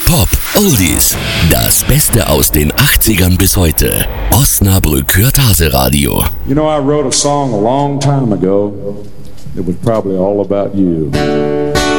Pop, Oldies. Das Beste aus den 80ern bis heute. Osnabrück hört Hase-Radio. You know, I wrote a song a long time ago. It was probably all about you.